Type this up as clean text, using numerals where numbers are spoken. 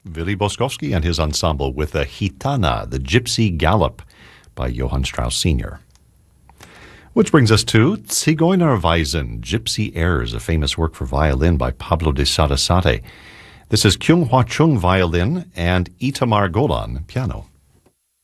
Willy Boskowski and his ensemble with the Gitana, the Gypsy Gallop by Johann Strauss Sr. Which brings us to Zigeunerweisen, Gypsy Airs, a famous work for violin by Pablo de Sarasate. This is Kyung Hwa Chung violin and Itamar Golan piano.